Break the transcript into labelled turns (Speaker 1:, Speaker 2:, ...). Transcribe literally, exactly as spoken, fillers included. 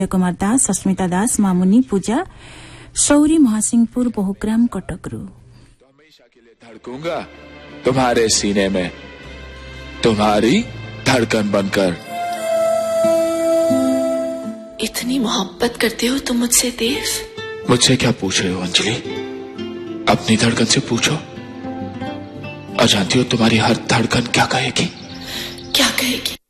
Speaker 1: कुमार दास, अस्मिता दास, मामुनी, पूजा, शौरी, महासिंहपुर, बहुग्राम, कटकरू।
Speaker 2: तो हमेशा के लिए धड़कूंगा तुम्हारे सीने में, तुम्हारी धड़कन बनकर।
Speaker 3: इतनी मोहब्बत करते हो तुम मुझसे देव?
Speaker 2: मुझसे क्या पूछ रहे हो अंजलि? अपनी धड़कन से पूछो। और जानती हो तुम्हारी हर धड़कन क्या कहेगी?
Speaker 3: क्या कहेगी?